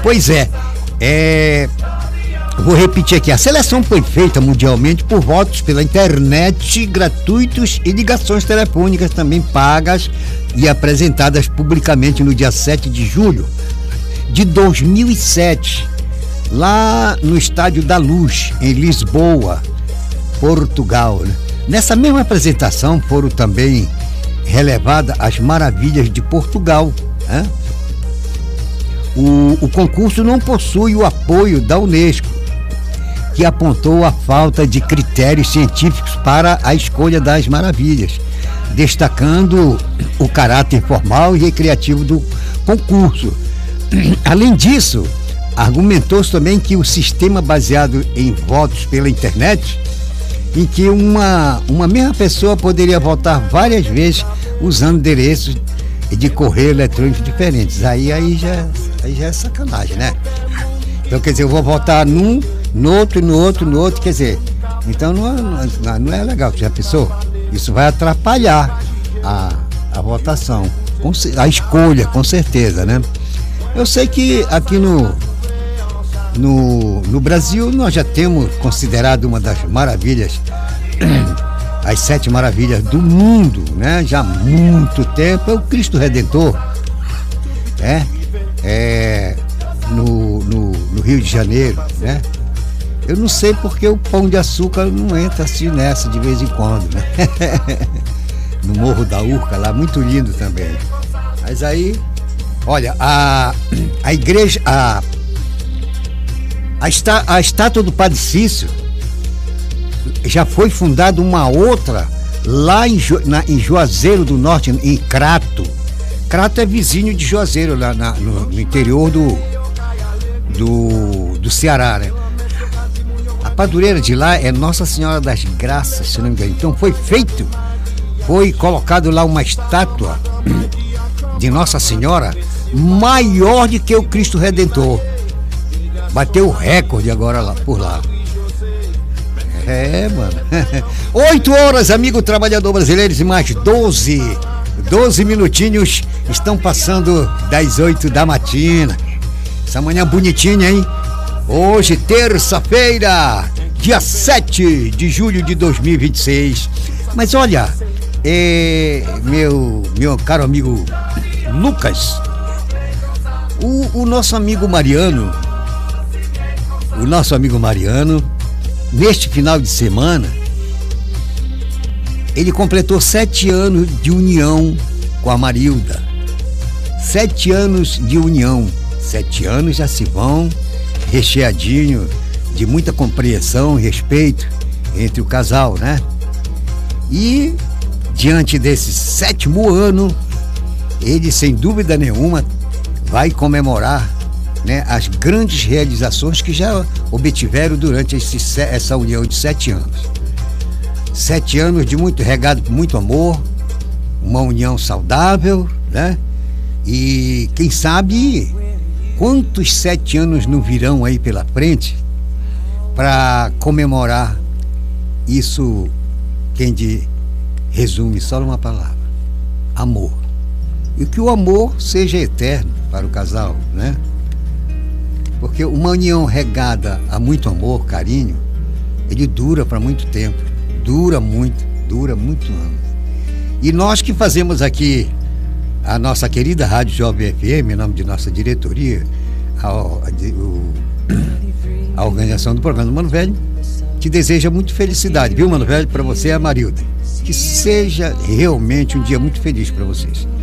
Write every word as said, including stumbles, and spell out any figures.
Pois é, é, vou repetir aqui, a seleção foi feita mundialmente por votos pela internet gratuitos e ligações telefônicas também pagas e apresentadas publicamente no dia sete de julho de dois mil e sete, lá no Estádio da Luz, em Lisboa, Portugal, né? Nessa mesma apresentação foram também relevadas as maravilhas de Portugal, né? O, o concurso não possui o apoio da Unesco, que apontou a falta de critérios científicos para a escolha das maravilhas, destacando o caráter formal e recreativo do concurso. Além disso, argumentou-se também que o sistema baseado em votos pela internet, em que uma, uma mesma pessoa poderia votar várias vezes usando endereços de correio eletrônico diferentes. Aí, aí, já, aí já é sacanagem, né? Então, quer dizer, eu vou votar num, no outro, no outro, no outro, quer dizer, então não, não, não é legal, já pensou? Isso vai atrapalhar a, a votação, a escolha, com certeza, né? Eu sei que aqui no, no, no Brasil nós já temos considerado uma das maravilhas, as sete maravilhas do mundo, né? Já há muito tempo, é o Cristo Redentor, é, é no, no, no Rio de Janeiro, né? Eu não sei porque o Pão de Açúcar não entra assim nessa de vez em quando, né? No Morro da Urca, lá, muito lindo também. Mas aí, olha, a, a igreja, a, a, está, a estátua do Padre Cícero, já foi fundada uma outra lá em, na, em Juazeiro do Norte, em Crato. Crato é vizinho de Juazeiro, lá na, no, no interior do, do, do Ceará, né? A padroeira de lá é Nossa Senhora das Graças, se não me engano. Então foi feito, foi colocado lá uma estátua de Nossa Senhora maior do que o Cristo Redentor. Bateu o recorde agora lá, por lá. É, mano. Oito horas, amigo trabalhador brasileiro, e mais doze, doze minutinhos estão passando das oito da matina. Essa manhã bonitinha, hein? Hoje, terça-feira, dia sete de julho de dois mil e vinte e seis. Mas olha, é, meu, meu caro amigo Lucas, o, o nosso amigo Mariano, o nosso amigo Mariano, neste final de semana, ele completou sete anos de união com a Marilda. Sete anos de união. Sete anos já se vão recheadinho de muita compreensão e respeito entre o casal, né? E diante desse sétimo ano, ele sem dúvida nenhuma vai comemorar, né, as grandes realizações que já obtiveram durante esse, essa união de sete anos. Sete anos de muito regado por muito amor, uma união saudável, né? E quem sabe quantos sete anos não virão aí pela frente para comemorar isso, quem de resume só numa palavra: amor. E que o amor seja eterno para o casal, né? Porque uma união regada a muito amor, carinho, ele dura para muito tempo, dura muito, dura muito anos. E nós que fazemos aqui a nossa querida Rádio Jovem F M, em nome de nossa diretoria, a, a, a organização do programa do Mano Velho, te deseja muito felicidade, viu, Mano Velho, para você e a Marilda. Que seja realmente um dia muito feliz para vocês.